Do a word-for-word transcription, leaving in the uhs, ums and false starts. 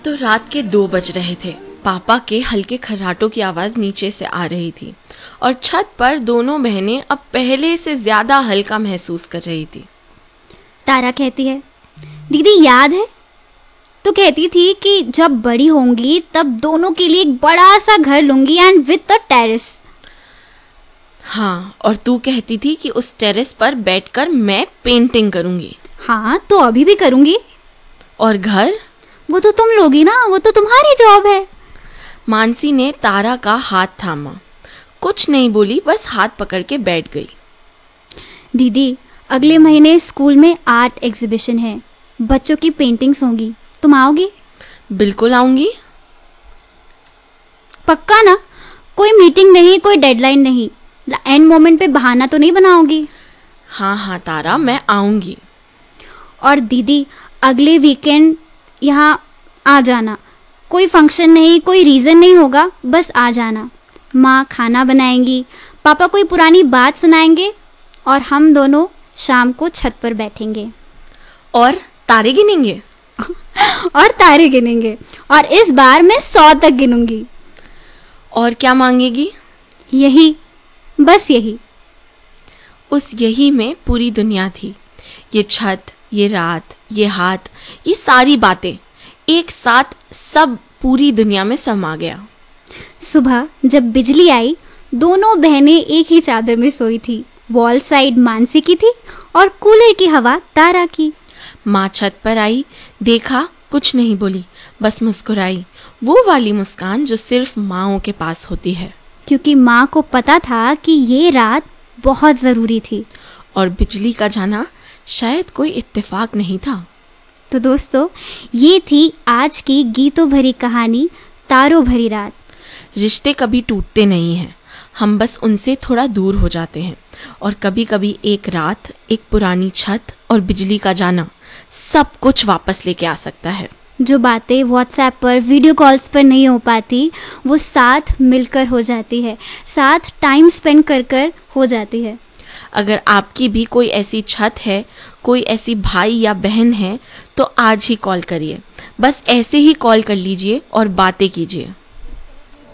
तो रात के दो बज रहे थे। पापा के हल्के खर्राटों की आवाज़ नीचे से आ रही थी और छत पर दोनों बहनें अब पहले से ज़्यादा हल्का महसूस कर रही थी। तारा कहती है, दीदी याद है तू कहती थी कि जब बड़ी होंगी तब दोनों के लिए एक बड़ा सा घर लूंगी एंड विद अ टेरेस। हाँ, और तू कहती थी कि उस टेरेस पर बैठकर मैं पेंटिंग करूँगी। हाँ, तो अभी भी करूँगी। और घर? वो तो तुम लोगी ना, वो तो तुम्हारी जॉब है। मानसी ने तारा का हाथ थामा, कुछ नहीं बोली, बस हाथ पकड़ के बैठ गई। दीदी, अगले महीने स्कूल में आर्ट एग्जीबिशन है, बच्चों की पेंटिंग्स होंगी, तुम आओगी? बिल्कुल आऊंगी। पक्का ना? कोई मीटिंग नहीं, कोई डेडलाइन नहीं, एंड मोमेंट पे बहाना तो नहीं बनाओगी? हाँ हाँ तारा, मैं आऊंगी। और दीदी, अगले वीकेंड यहाँ आ जाना, कोई फंक्शन नहीं, कोई रीज़न नहीं होगा, बस आ जाना। माँ खाना बनाएंगी, पापा कोई पुरानी बात सुनाएंगे और हम दोनों शाम को छत पर बैठेंगे और तारे गिनेंगे। और तारे गिनेंगे, और इस बार मैं सौ तक गिनूंगी। और क्या मांगेगी? यही, बस यही। उस यही में पूरी दुनिया थी। ये छत, ये रात, ये हाथ, ये सारी बातें एक साथ, सब पूरी दुनिया में समा गया। सुबह जब बिजली आई, दोनों बहनें एक ही चादर में सोई थी। वॉल साइड मानसी की थी और कूलर की हवा तारा की। माँ छत पर आई, देखा, कुछ नहीं बोली, बस मुस्कुराई, वो वाली मुस्कान जो सिर्फ माँओं के पास होती है। क्योंकि माँ को पता था कि ये रात बहुत ज़रूरी थी। और बिजली का जाना शायद कोई इत्तेफाक नहीं था। तो दोस्तों, ये थी आज की गीतों भरी कहानी, तारों भरी रात। रिश्ते कभी टूटते नहीं हैं, हम बस उनसे थोड़ा दूर हो जाते हैं। और कभी कभी एक रात, एक पुरानी छत और बिजली का जाना सब कुछ वापस लेके आ सकता है। जो बातें व्हाट्सएप पर, वीडियो कॉल्स पर नहीं हो पाती, वो साथ मिलकर हो जाती है, साथ टाइम स्पेंड कर कर हो जाती है। अगर आपकी भी कोई ऐसी छत है, कोई ऐसी भाई या बहन है, तो आज ही कॉल करिए। बस ऐसे ही कॉल कर लीजिए और बातें कीजिए।